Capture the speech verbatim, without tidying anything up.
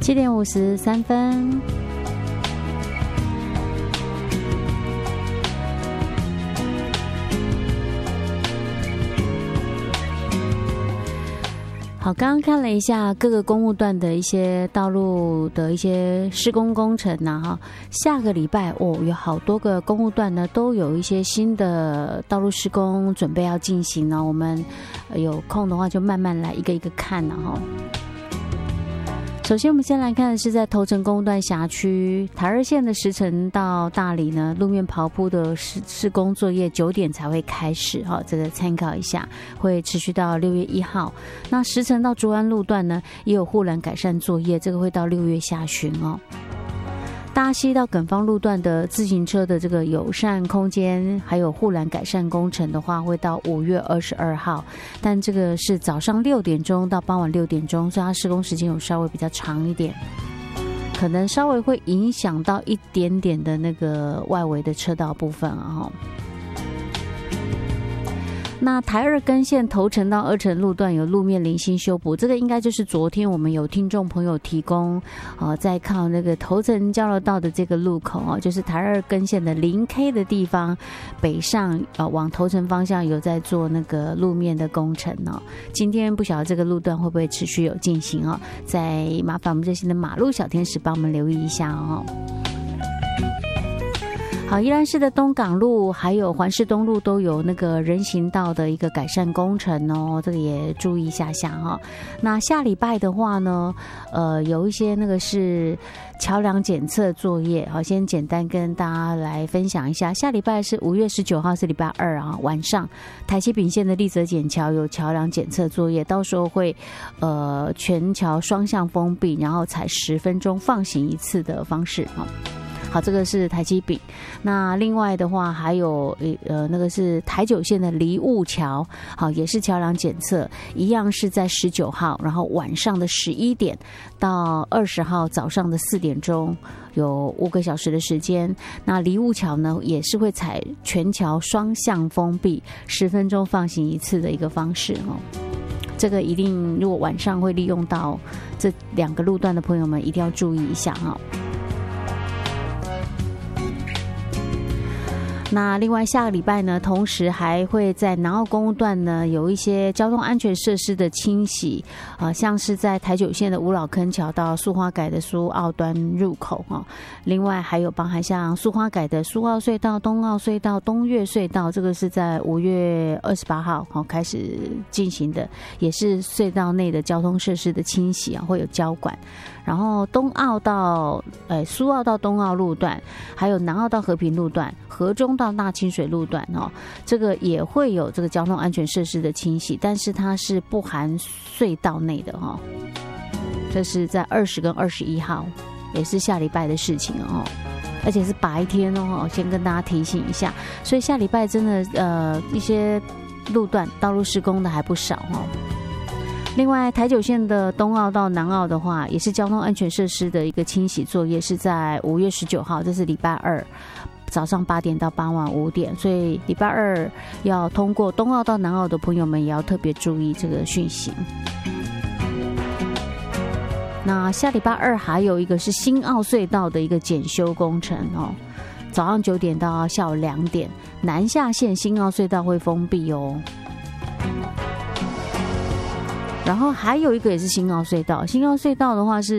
七点五十三分。好，刚刚看了一下各个公路段的一些道路的一些施工工程呐、啊，哈，下个礼拜哦，有好多个公路段呢，都有一些新的道路施工准备要进行呢。我们有空的话就慢慢来一个一个看了哈。首先，我们先来看的是在头城公路段辖区台二线的石城到大里呢，路面刨铺的施施工作业九点才会开始哈，这个参考一下，会持续到六月一号。那石城到竹安路段呢，也有护栏改善作业，这个会到六月下旬哦。大溪到耿方路段的自行车的这个友善空间还有护栏改善工程的话，会到五月二十二号，但这个是早上六点钟到傍晚六点钟，所以它施工时间有稍微比较长一点，可能稍微会影响到一点点的那个外围的车道部分啊。那台二根线头城到二城路段有路面零星修补，这个应该就是昨天我们有听众朋友提供，呃，在靠那个头城交流道的这个路口哦，就是台二根线的零 K 的地方，北上呃往头城方向有在做那个路面的工程哦。今天不晓得这个路段会不会持续有进行哦，再麻烦我们这些的马路小天使帮我们留意一下哦。好，宜兰市的东港路还有环市东路都有那个人行道的一个改善工程哦，这个也注意一下下哈、哦。那下礼拜的话呢，呃，有一些那个是桥梁检测作业，好，先简单跟大家来分享一下。下礼拜是五月十九号，是礼拜二啊，晚上台七丙线的立泽简桥有桥梁检测作业，到时候会呃全桥双向封闭，然后采十分钟放行一次的方式啊。好，这个是台七丙。那另外的话，还有呃那个是台九线的离雾桥，好，也是桥梁检测，一样是在十九号，然后晚上的十一点到二十号早上的四点钟，有五个小时的时间。那离雾桥呢，也是会采全桥双向封闭，十分钟放行一次的一个方式哦。这个一定，如果晚上会利用到这两个路段的朋友们，一定要注意一下哈、哦。那另外下个礼拜呢，同时还会在南澳公路段呢有一些交通安全设施的清洗，啊、呃，像是在台九线的五老坑桥到苏花改的苏澳端入口哈、哦，另外还有包含像苏花改的苏澳隧道、东澳隧道、东岳隧道，这个是在五月二十八号好、哦、开始进行的，也是隧道内的交通设施的清洗啊，会有交管。然后东澳到呃苏澳到东澳路段，还有南澳到和平路段、河中到大清水路段哦，这个也会有这个交通安全设施的清洗，但是它是不含隧道内的哈、哦。这是在二十跟二十一号，也是下礼拜的事情哦，而且是白天哦，先跟大家提醒一下。所以下礼拜真的呃一些路段道路施工的还不少哦。另外，台九线的东澳到南澳的话，也是交通安全设施的一个清洗作业，是在五月十九号，这是礼拜二早上八点到傍晚五点，所以礼拜二要通过东澳到南澳的朋友们也要特别注意这个讯息。那下礼拜二还有一个是新澳隧道的一个检修工程哦，早上九点到下午两点，南下线新澳隧道会封闭哦。然后还有一个也是新澳隧道，新澳隧道的话是